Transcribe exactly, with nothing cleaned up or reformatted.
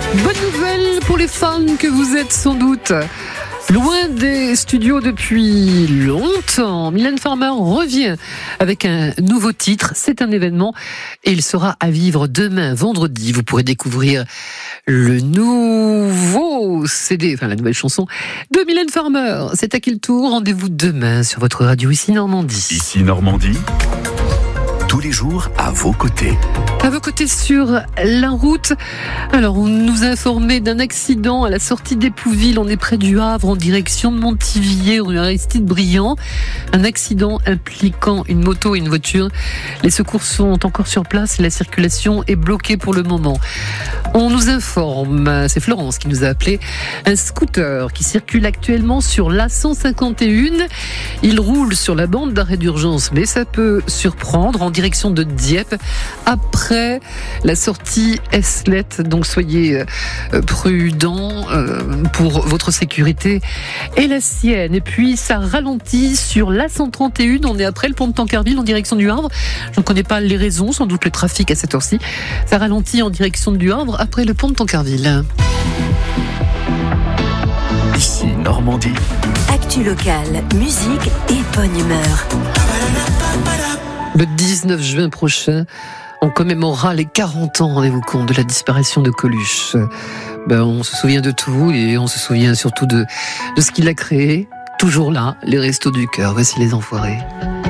Bonne nouvelle pour les fans que vous êtes sans doute. Loin des studios depuis longtemps, Mylène Farmer revient avec un nouveau titre. C'est un événement et il sera à vivre demain, vendredi. Vous pourrez découvrir le nouveau C D, enfin la nouvelle chanson de Mylène Farmer. C'est à quel tour? Rendez-vous demain sur votre radio Ici Normandie. Ici Normandie, tous les jours à vos côtés. À vos côtés sur la route. Alors, on nous a informé d'un accident à la sortie d'Épouville. On est près du Havre, en direction de Montivier, rue Aristide Briand. Un accident impliquant une moto et une voiture. Les secours sont encore sur place et la circulation est bloquée pour le moment. On nous informe, c'est Florence qui nous a appelé, un scooter qui circule actuellement sur l'A cent cinquante et un. Il roule sur la bande d'arrêt d'urgence, mais ça peut surprendre en direction de Dieppe après la sortie Eslet. Donc soyez prudents pour votre sécurité et la sienne. Et puis ça ralentit sur l'A cent trente et un. On est après le pont de Tancarville en direction du Havre. Je ne connais pas les raisons, sans doute le trafic à cette heure-ci. Ça ralentit en direction du Havre après le pont de Tancarville. Ici Normandie. Actu locale, musique et bonne humeur. Le dix-neuf juin prochain, on commémorera les quarante ans, rendez-vous compte, de la disparition de Coluche. Ben, on se souvient de tout et on se souvient surtout de, de ce qu'il a créé. Toujours là, les Restos du Cœur. Voici les Enfoirés.